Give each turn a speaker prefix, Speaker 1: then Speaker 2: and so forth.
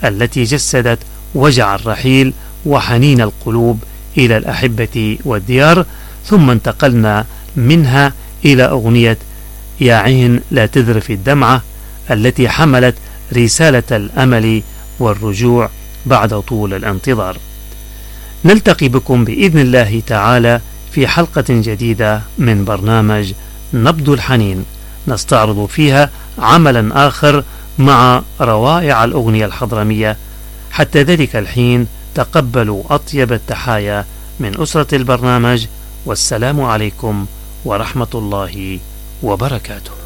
Speaker 1: التي جسدت وجع الرحيل وحنين القلوب إلى الأحبة والديار، ثم انتقلنا منها إلى أغنية يا عين لا تذرف الدمعة التي حملت رسالة الأمل والرجوع بعد طول الانتظار. نلتقي بكم بإذن الله تعالى في حلقة جديدة من برنامج نبض الحنين، نستعرض فيها عملا آخر مع روائع الأغنية الحضرمية. حتى ذلك الحين تقبلوا أطيب التحايا من أسرة البرنامج، والسلام عليكم ورحمة الله وبركاته.